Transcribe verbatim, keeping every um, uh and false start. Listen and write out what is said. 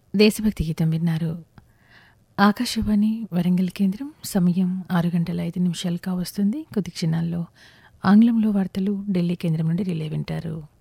దేశభక్తి గీతం విన్నారు. ఆకాశవాణి వరంగల్ కేంద్రం. సమయం ఆరు గంటల ఐదు నిమిషాలు కావస్తుంది. కొద్ది క్షణాల్లో ఆంగ్లంలో వార్తలు ఢిల్లీ కేంద్రం నుండి రిలే వింటారు.